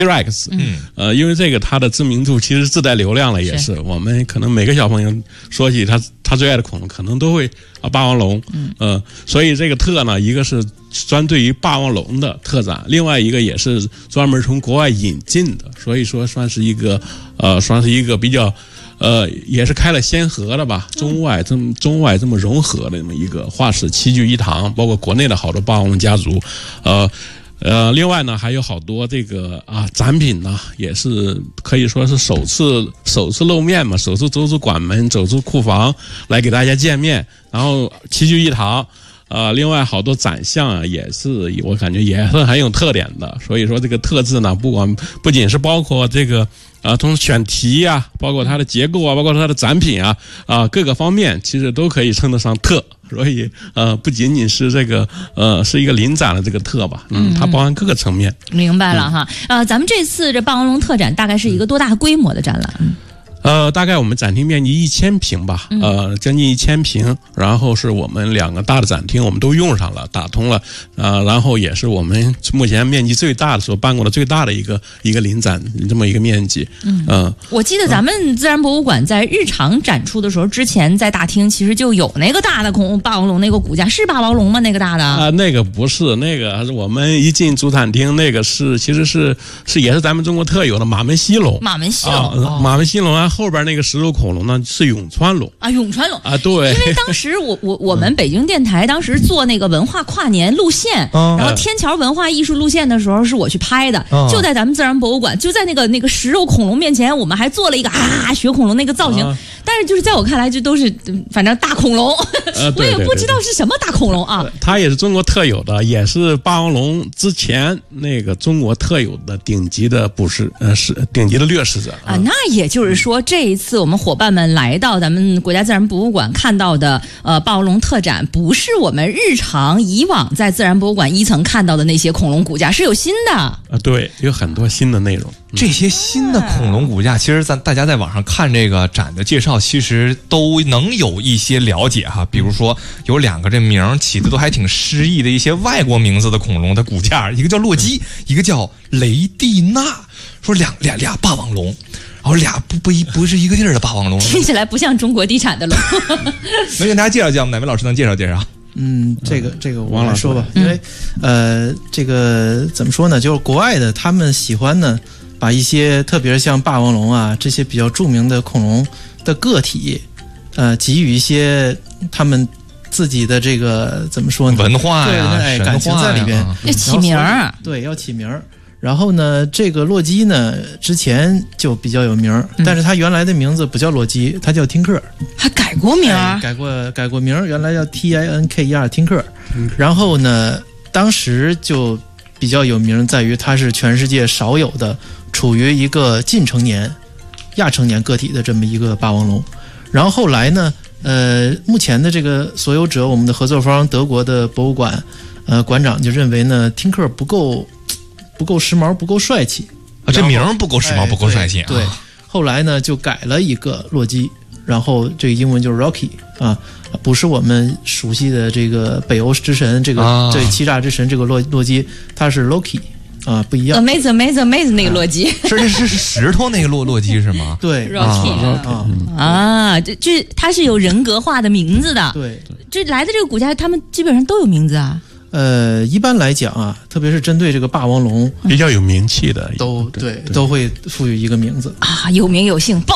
T-Rex，因为这个它的知名度其实自带流量了，也是我们可能每个小朋友说起他最爱的恐龙，可能都会霸王龙，所以这个特呢，一个是专对于霸王龙的特展，另外一个也是专门从国外引进的，所以说算是一个比较。也是开了先河的吧，中外这么融合的这么一个画室齐聚一堂，包括国内的好多霸王龙家族，另外呢还有好多这个展品呢，也是可以说是首次露面嘛，首次走出馆门，走出库房来给大家见面，然后齐聚一堂。另外好多展项啊，也是我感觉也是很有特点的，所以说这个特质呢，不仅是包括这个从选题啊，包括它的结构啊，包括它的展品啊，各个方面其实都可以称得上特，所以不仅仅是这个是一个临展的这个特吧，它包含各个层面。 明白了哈，咱们这次这霸王龙特展大概是一个多大规模的展览？ 大概我们展厅面积1000平吧，将近1000平，然后是我们2个大的展厅我们都用上了，打通了，然后也是我们目前面积最大的所办过的最大的一个临展这么一个面积。 我记得咱们自然博物馆在日常展出的时候，之前在大厅其实就有那个大的霸王龙那个骨架，是霸王龙吗？那个大的那个不是，那个是我们一进主展厅，那个其实是也是咱们中国特有的马门溪龙。马门溪龙后边那个石头恐龙呢是永川龙永川龙对， 因为当时我们北京电台当时做那个文化跨年路线，然后天桥文化艺术路线的时候是我去拍的，就在咱们自然博物馆，就在那个石肉恐龙面前，我们还做了一个雪恐龙那个造型，但是就是在我看来这都是反正大恐龙，我也不知道是什么大恐龙啊。 它也是中国特有的，也是霸王龙之前那个中国特有的顶级的顶级的掠食者那也就是说这一次我们伙伴们来到咱们国家自然博物馆看到的霸王龙特展，不是我们日常以往在自然博物馆1层看到的那些恐龙骨架，是有新的对，有很多新的内容。 这些新的恐龙骨架，其实大家在网上看这个展的介绍，其实都能有一些了解哈。比如说有2个这名起的都还挺诗意的一些外国名字的恐龙的骨架，一个叫洛基，一个叫雷蒂娜，说俩霸王龙。然后俩不是一个地儿的霸王龙， 听起来不像中国地产的龙。 能给大家介绍介绍，哪位老师能介绍介绍？ 这个我来说吧，因为这个怎么说呢，就是国外的他们喜欢呢，把一些特别像霸王龙啊这些比较著名的恐龙的个体，给予一些他们自己的这个怎么说呢， 文化呀、 感情在里边， 要起名儿， 对，要起名儿。然后呢，这个洛基呢，之前就比较有名，但是他原来的名字不叫洛基，他叫汀克， 还改过名， 改过名，原来叫 TINKER 汀克。然后呢，当时就比较有名，在于它是全世界少有的处于一个近成年、亚成年个体的这么一个霸王龙。然后后来呢，目前的这个所有者，我们的合作方德国的博物馆，馆长就认为呢，汀克不够时髦，不够帅气这名不够时髦，不够帅气。 对，后来呢就改了一个洛基，然后这个英文就是 Rocky 不是我们熟悉的这个北欧之神，这个欺诈之神这个洛基，他是 Loki 不一样。 Amazing 那个洛基， 是石头那个洛基是吗？ 对 ，Rocky 这他是有人格化的名字的。 对， 这来的这个骨架，他们基本上都有名字啊。 一般来讲特别是针对这个霸王龙比较有名气的， 都会赋予一个名字有名有姓。